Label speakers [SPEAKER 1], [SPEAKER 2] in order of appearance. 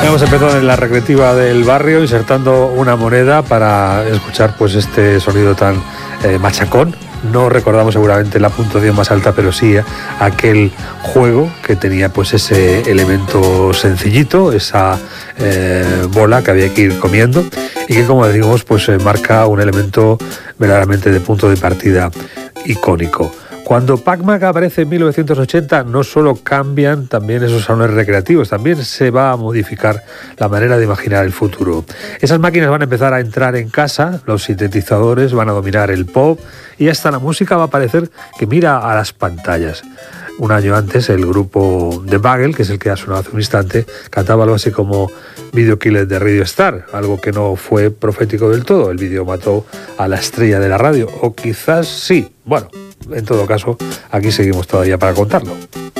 [SPEAKER 1] Hemos empezado en la recreativa del barrio insertando una moneda para escuchar pues este sonido tan machacón. No recordamos seguramente la puntuación más alta, pero sí aquel juego que tenía pues ese elemento sencillito, esa bola que había que ir comiendo y que, como decimos, pues marca un elemento verdaderamente de punto de partida icónico. Cuando Pac-Man aparece en 1980, no solo cambian también esos salones recreativos, también se va a modificar la manera de imaginar el futuro. Esas máquinas van a empezar a entrar en casa, los sintetizadores van a dominar el pop y hasta la música va a parecer que mira a las pantallas. Un año antes, el grupo The Buggles, que es el que ha sonado hace un instante, cantaba algo así como Video Killer de Radio Star, algo que no fue profético del todo. El vídeo mató a la estrella de la radio, o quizás sí. Bueno, en todo caso, aquí seguimos todavía para contarlo.